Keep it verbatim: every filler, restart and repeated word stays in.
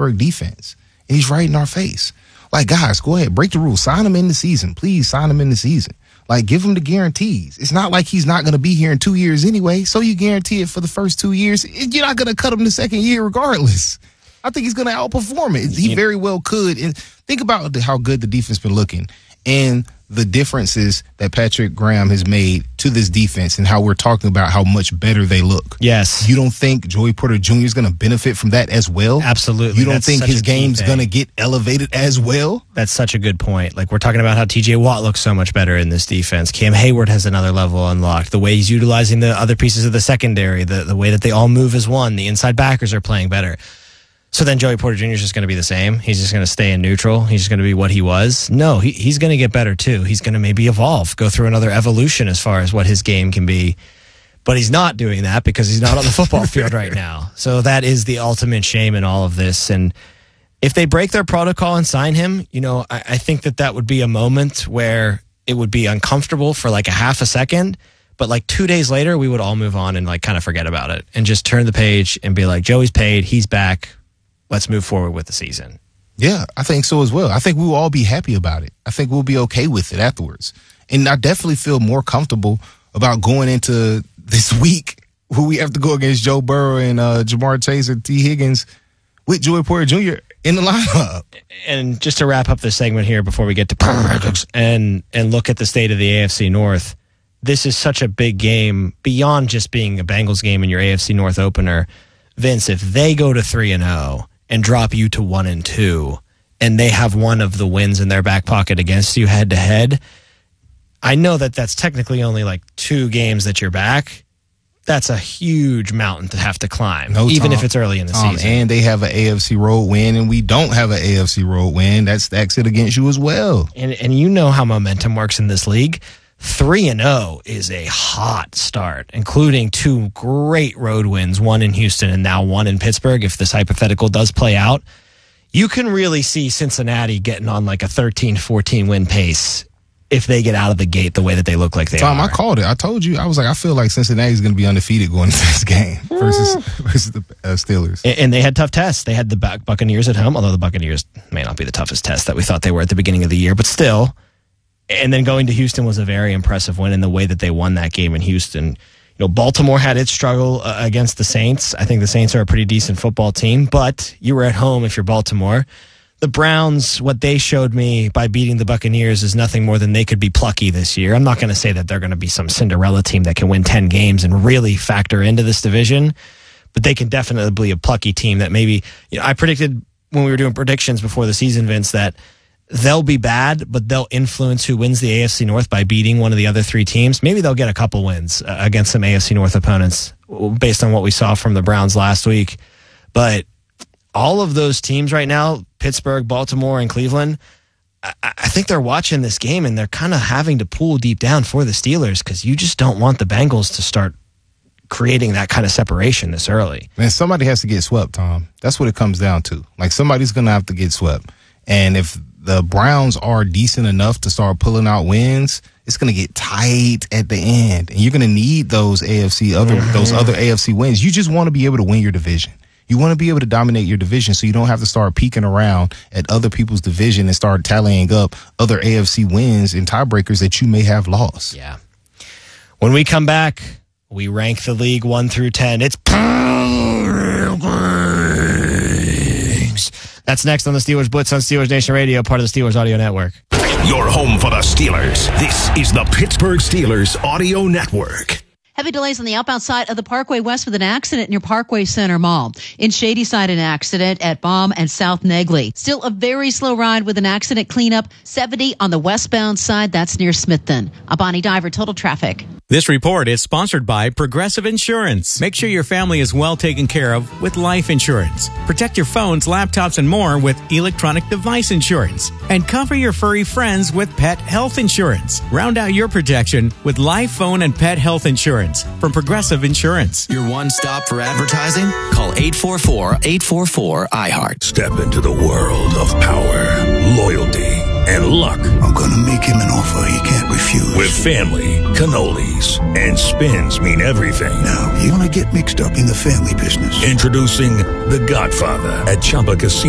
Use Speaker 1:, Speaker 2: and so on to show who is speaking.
Speaker 1: Pittsburgh defense. And he's right in our face. Like, guys, go ahead, break the rules. Sign him in the season. Please sign him in the season. Like, give him the guarantees. It's not like he's not going to be here in two years anyway, so you guarantee it for the first two years. You're not going to cut him the second year regardless. I think he's going to outperform it. He very well could. And think about how good the defense been looking and the differences that Patrick Graham has made to this defense and how we're talking about how much better they look.
Speaker 2: Yes.
Speaker 1: You don't think Joey Porter Junior is going to benefit from that as well?
Speaker 2: Absolutely.
Speaker 1: You don't
Speaker 2: That's
Speaker 1: think his game's going to
Speaker 2: thing.
Speaker 1: get elevated as well?
Speaker 2: That's such a good point. Like, we're talking about how T J Watt looks so much better in this defense. Cam Hayward has another level unlocked. The way he's utilizing the other pieces of the secondary, the, the way that they all move as one, the inside backers are playing better. So then Joey Porter Junior is just going to be the same. He's just going to stay in neutral. He's just going to be what he was. No, he, he's going to get better too. He's going to maybe evolve, go through another evolution as far as what his game can be. But he's not doing that because he's not on the football field right now. So that is the ultimate shame in all of this. And if they break their protocol and sign him, you know, I, I think that that would be a moment where it would be uncomfortable for like a half a second. But like two days later, we would all move on and like kind of forget about it and just turn the page and be like, Joey's paid, he's back. Let's move forward with the season.
Speaker 1: Yeah, I think so as well. I think we will all be happy about it. I think we'll be okay with it afterwards. And I definitely feel more comfortable about going into this week where we have to go against Joe Burrow and uh, Jamar Chase and T. Higgins with Joey Porter Junior in the lineup.
Speaker 2: And just to wrap up this segment here before we get to projects and, and look at the state of the A F C North, this is such a big game beyond just being a Bengals game in your A F C North opener. Vince, if they go to three and oh, and drop you to one and two, and they have one of the wins in their back pocket against you head to head, I know that that's technically only like two games that you're back. That's a huge mountain to have to climb, no, even Tom, if it's early in the
Speaker 1: Tom,
Speaker 2: season.
Speaker 1: And they have an A F C road win, and we don't have an A F C road win. That stacks it against you as well.
Speaker 2: And and you know how momentum works in this league. three and oh is a hot start, including two great road wins, one in Houston and now one in Pittsburgh. If this hypothetical does play out, you can really see Cincinnati getting on like a thirteen fourteen win pace if they get out of the gate the way that they look like they
Speaker 1: Tom,
Speaker 2: are.
Speaker 1: I called it. I told you. I was like, I feel like Cincinnati's going to be undefeated going into this game versus, versus the uh, Steelers.
Speaker 2: And, and they had tough tests. They had the Buccaneers at home, although the Buccaneers may not be the toughest test that we thought they were at the beginning of the year, but still. And then going to Houston was a very impressive win in the way that they won that game in Houston. You know, Baltimore had its struggle uh, against the Saints. I think the Saints are a pretty decent football team, but you were at home if you're Baltimore. The Browns, what they showed me by beating the Buccaneers is nothing more than they could be plucky this year. I'm not going to say that they're going to be some Cinderella team that can win ten games and really factor into this division, but they can definitely be a plucky team that maybe, you know, I predicted when we were doing predictions before the season, Vince, that they'll be bad, but they'll influence who wins the A F C North by beating one of the other three teams. Maybe they'll get a couple wins uh, against some A F C North opponents based on what we saw from the Browns last week. But all of those teams right now, Pittsburgh, Baltimore, and Cleveland, I, I think they're watching this game and they're kind of having to pull deep down for the Steelers because you just don't want the Bengals to start creating that kind of separation this early.
Speaker 1: Man, somebody has to get swept, Tom. That's what it comes down to. Like, somebody's going to have to get swept. And if the Browns are decent enough to start pulling out wins, it's going to get tight at the end. And you're going to need those A F C other mm-hmm. those other A F C wins. You just want to be able to win your division. You want to be able to dominate your division so you don't have to start peeking around at other people's division and start tallying up other A F C wins and tiebreakers that you may have lost.
Speaker 2: Yeah. When we come back, we rank the league one through ten. It's That's next on the Steelers Blitz on Steelers Nation Radio, part of the Steelers Audio Network.
Speaker 3: Your home for the Steelers. This is the Pittsburgh Steelers Audio Network.
Speaker 4: Heavy delays on the outbound side of the Parkway West with an accident near Parkway Center Mall. In Shadyside, an accident at Baum and South Negley. Still a very slow ride with an accident cleanup. seventy on the westbound side. That's near Smithton. I'm Bonnie Diver, Total Traffic.
Speaker 5: This report is sponsored by Progressive Insurance. Make sure your family is well taken care of with life insurance. Protect your phones, laptops, and more with electronic device insurance. And cover your furry friends with pet health insurance. Round out your protection with life, phone, and pet health insurance from Progressive Insurance.
Speaker 6: Your one stop for advertising? Call eight four four, eight four four, I heart.
Speaker 3: Step into the world of power, loyalty, and luck.
Speaker 7: I'm going to make him an offer he can't refuse.
Speaker 3: With family, cannolis, and spins mean everything.
Speaker 7: Now, you want to get mixed up in the family business.
Speaker 3: Introducing The Godfather at Chumba Casino.